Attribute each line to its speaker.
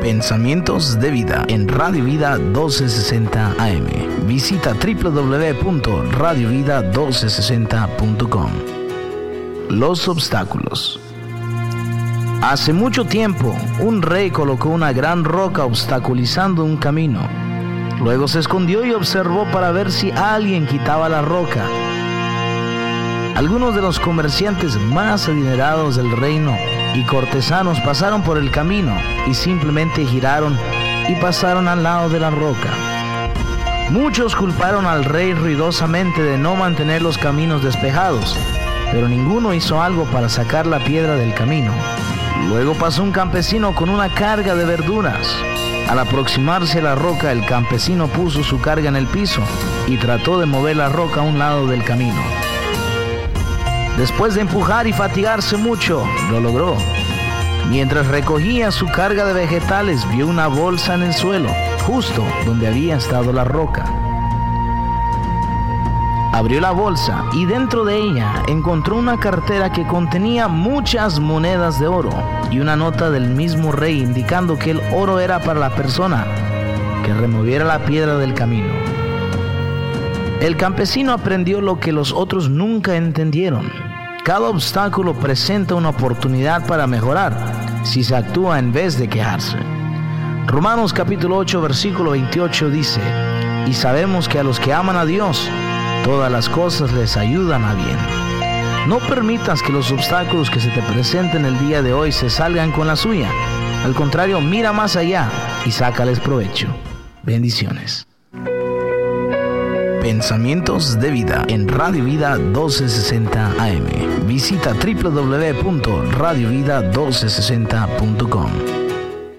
Speaker 1: Pensamientos de Vida en Radio Vida 1260 AM. Visita www.radiovida1260.com. Los obstáculos. Hace mucho tiempo, un rey colocó una gran roca obstaculizando un camino. Luego se escondió y observó para ver si alguien quitaba la roca. Algunos de los comerciantes más adinerados del reino y cortesanos pasaron por el camino y simplemente giraron y pasaron al lado de la roca. Muchos culparon al rey ruidosamente de no mantener los caminos despejados, pero ninguno hizo algo para sacar la piedra del camino. Luego pasó un campesino con una carga de verduras. Al aproximarse a la roca, el campesino puso su carga en el piso y trató de mover la roca a un lado del camino. Después de empujar y fatigarse mucho, lo logró. Mientras recogía su carga de vegetales, vio una bolsa en el suelo, justo donde había estado la roca. Abrió la bolsa y dentro de ella encontró una cartera que contenía muchas monedas de oro y una nota del mismo rey indicando que el oro era para la persona que removiera la piedra del camino. El campesino aprendió lo que los otros nunca entendieron. Cada obstáculo presenta una oportunidad para mejorar si se actúa en vez de quejarse. Romanos capítulo 8 versículo 28 dice: y sabemos que a los que aman a Dios, todas las cosas les ayudan a bien. No permitas que los obstáculos que se te presenten el día de hoy se salgan con la suya. Al contrario, mira más allá y sácales provecho. Bendiciones. Pensamientos de Vida en Radio Vida 1260 AM. Visita www.radiovida1260.com.